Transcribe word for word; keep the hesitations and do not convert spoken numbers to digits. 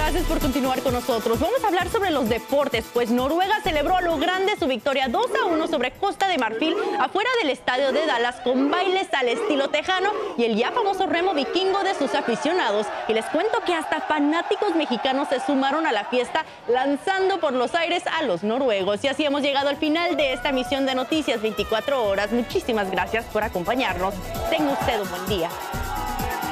gracias por continuar con nosotros. Vamos a hablar sobre los deportes, pues Noruega celebró a lo grande su victoria dos a uno sobre Costa de Marfil afuera del estadio de Dallas con bailes al estilo tejano y el ya famoso remo vikingo de sus aficionados. Y les cuento que hasta fanáticos mexicanos se sumaron a la fiesta lanzando por los aires a los noruegos. Y así hemos llegado al final de esta emisión de Noticias veinticuatro horas. Muchísimas gracias por acompañarnos. Tenga usted un buen día.